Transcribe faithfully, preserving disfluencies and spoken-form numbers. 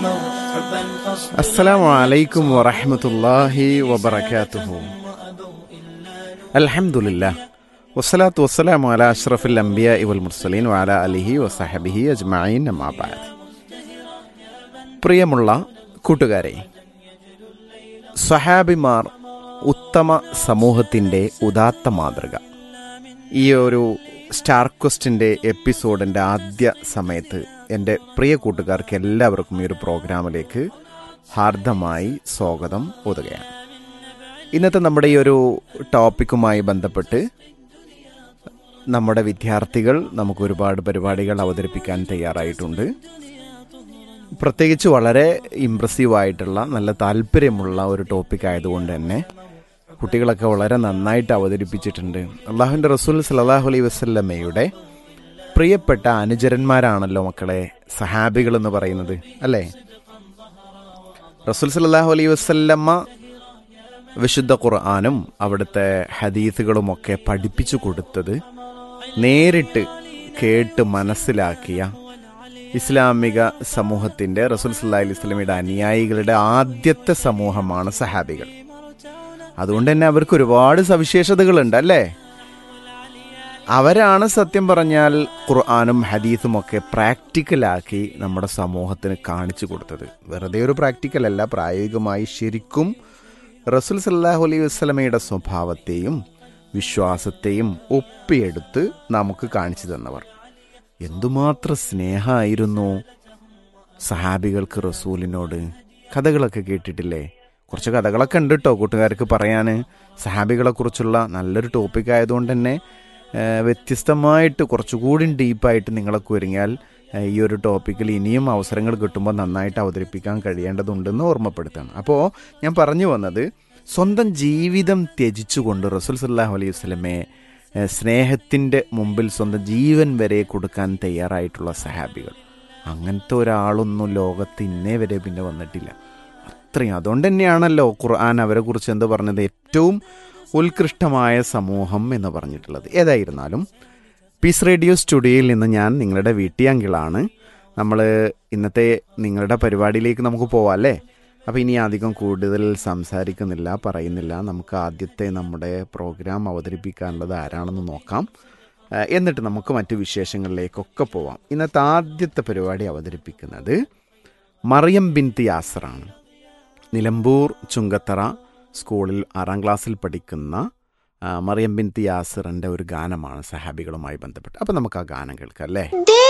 അസ്സലാമു അലൈക്കും വറഹ്മത്തുള്ളാഹി വബറകാതുഹു. അൽഹംദുലില്ലാഹ് വസ്സലാത്തു വസ്സലാമു അലാ അഷ്റഫിൽ അംബിയാഇ വൽ മുർസലീൻ വഅലാ അലിഹി വസഹബിഹി അജ്മഈൻ അമ്മാ ബഅദ്. പ്രിയമുള്ള കൂട്ടുകാരെ, സ്വഹാബിമാർ ഉത്തമ സമൂഹത്തിൻ്റെ ഉദാത്ത മാതൃക. ഈ ഒരു സ്റ്റാർ ക്വസ്റ്റിൻ്റെ എപ്പിസോഡിൻ്റെ ആദ്യ സമയത്ത് എൻ്റെ പ്രിയ കൂട്ടുകാർക്ക് എല്ലാവർക്കും ഈ ഒരു പ്രോഗ്രാമിലേക്ക് ഹാർദമായി സ്വാഗതം ഒതുകയാണ്. ഇന്നത്തെ നമ്മുടെ ഈ ഒരു ടോപ്പിക്കുമായി ബന്ധപ്പെട്ട് നമ്മുടെ വിദ്യാർത്ഥികൾ നമുക്ക് ഒരുപാട് പരിപാടികൾ അവതരിപ്പിക്കാൻ തയ്യാറായിട്ടുണ്ട്. പ്രത്യേകിച്ച് വളരെ ഇംപ്രസീവായിട്ടുള്ള നല്ല താല്പര്യമുള്ള ഒരു ടോപ്പിക് ആയതുകൊണ്ട് തന്നെ കുട്ടികളൊക്കെ വളരെ നന്നായിട്ട് അവതരിപ്പിച്ചിട്ടുണ്ട്. അള്ളാഹുവിൻ്റെ റസൂൽ സല്ലല്ലാഹു അലൈഹി വസല്ലമയുടെ പ്രിയപ്പെട്ട അനുചരന്മാരാണല്ലോ മക്കളെ സഹാബികൾ എന്ന് പറയുന്നത്, അല്ലേ? റസൂൽ സല്ലല്ലാഹു അലൈഹി വസല്ലമ വിശുദ്ധ ഖുർആനും അവിടുത്തെ ഹദീസുകളുമൊക്കെ പഠിപ്പിച്ചു കൊടുത്തത് നേരിട്ട് കേട്ട് മനസ്സിലാക്കിയ ഇസ്ലാമിക സമൂഹത്തിൻ്റെ റസൂൽ സല്ലല്ലാഹു അലൈഹി വസല്ലമയുടെ അനുയായികളുടെ ആദ്യത്തെ സമൂഹമാണ് സഹാബികൾ. അതുകൊണ്ട് തന്നെ അവർക്ക് ഒരുപാട് സവിശേഷതകളുണ്ട്, അല്ലേ? അവരാണ് സത്യം പറഞ്ഞാൽ ഖുർആനും ഹദീസും ഒക്കെ പ്രാക്ടിക്കലാക്കി നമ്മുടെ സമൂഹത്തിന് കാണിച്ചു കൊടുത്തത്. വെറുതെ ഒരു പ്രാക്ടിക്കൽ അല്ല, പ്രായോഗികമായി ശരിക്കും റസൂൽ സല്ലല്ലാഹു അലൈഹി വസല്ലമയുടെ സ്വഭാവത്തെയും വിശ്വാസത്തെയും ഒപ്പിയെടുത്ത് നമുക്ക് കാണിച്ചു തന്നവർ. എന്തുമാത്രം സ്നേഹമായിരുന്നു സഹാബികൾക്ക് റസൂലിനോട്. കഥകളൊക്കെ കേട്ടിട്ടില്ലേ? കുറച്ച് കഥകളൊക്കെ ഉണ്ട് കേട്ടോ കൂട്ടുകാർക്ക് പറയാൻ. സഹാബികളെക്കുറിച്ചുള്ള നല്ലൊരു ടോപ്പിക് ആയതുകൊണ്ട് തന്നെ വ്യത്യസ്തമായിട്ട് കുറച്ചുകൂടി ഡീപ്പായിട്ട് നിങ്ങളൊക്കെ ഒരുങ്ങിയാൽ ഈ ഒരു ടോപ്പിക്കിൽ ഇനിയും അവസരങ്ങൾ കിട്ടുമ്പോൾ നന്നായിട്ട് അവതരിപ്പിക്കാൻ കഴിയേണ്ടതുണ്ടെന്ന് ഓർമ്മപ്പെടുത്താണ്. അപ്പോൾ ഞാൻ പറഞ്ഞു വന്നത്, സ്വന്തം ജീവിതം ത്യജിച്ചുകൊണ്ട് റസൂൽ സല്ലല്ലാഹു അലൈഹി വസല്ലമയെ സ്നേഹത്തിൻ്റെ മുമ്പിൽ സ്വന്തം ജീവൻ വരെ കൊടുക്കാൻ തയ്യാറായിട്ടുള്ള സഹാബികൾ. അങ്ങനത്തെ ഒരാളൊന്നും ലോകത്ത് ഇന്നേ വരെ പിന്നെ വന്നിട്ടില്ല. അത്രയും. അതുകൊണ്ട് തന്നെയാണല്ലോ ഖുർആൻ അവരെക്കുറിച്ച് എന്ത് പറഞ്ഞത്? ഏറ്റവും ഉത്കൃഷ്ടമായ സമൂഹം എന്ന് പറഞ്ഞിട്ടുള്ളത്. ഏതായിരുന്നാലും പീസ് റേഡിയോ സ്റ്റുഡിയോയിൽ നിന്ന് ഞാൻ നിങ്ങളുടെ വീട്ടിയാങ്കിളാണ്. നമ്മൾ ഇന്നത്തെ നിങ്ങളുടെ പരിപാടിയിലേക്ക് നമുക്ക് പോവാം, അല്ലേ? അപ്പോൾ ഇനി അധികം കൂടുതൽ സംസാരിക്കുന്നില്ല, പറയുന്നില്ല. നമുക്ക് ആദ്യത്തെ നമ്മുടെ പ്രോഗ്രാം അവതരിപ്പിക്കാനുള്ളത് ആരാണെന്ന് നോക്കാം. എന്നിട്ട് നമുക്ക് മറ്റു വിശേഷങ്ങളിലേക്കൊക്കെ പോവാം. ഇന്നത്തെ ആദ്യത്തെ പരിപാടി അവതരിപ്പിക്കുന്നത് മറിയം ബിൻത്ത് യാസറാണ്. നിലമ്പൂർ ചുങ്കത്തറ സ്കൂളിൽ ആറാം ക്ലാസ്സിൽ പഠിക്കുന്ന മറിയം ബിൻത്ത് യാസിറിൻ്റെ ഒരു ഗാനമാണ് സഹാബികളുമായി ബന്ധപ്പെട്ട്. അപ്പം നമുക്ക് ആ ഗാനം കേൾക്കാം, അല്ലേ?